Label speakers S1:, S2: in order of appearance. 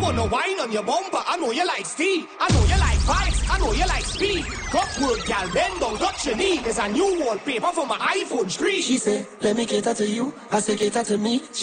S1: wanna wine on your bumper. I know you like steam. I know you like vibes. I know you like speed. Clockwork, gal, bend down, touch your knee. There's a new wallpaper for my iPhone 3.
S2: She said, let me cater to you. I said, cater to me.